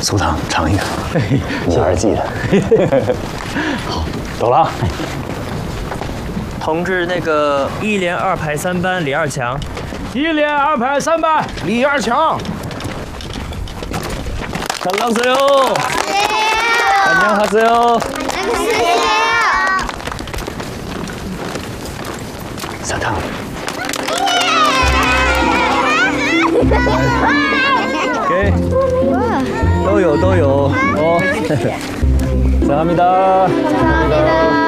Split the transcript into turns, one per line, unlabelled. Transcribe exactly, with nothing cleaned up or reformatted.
酥糖尝一个，女儿记的。好，走了啊。
同志，那个一连二排三班李二强，
一连二排三班李二强。
안녕하세요. 안녕하세요.
안녕하세요.
사탕.
오케이. 또요, 또요. 어. 감사합니다.
감사합니다.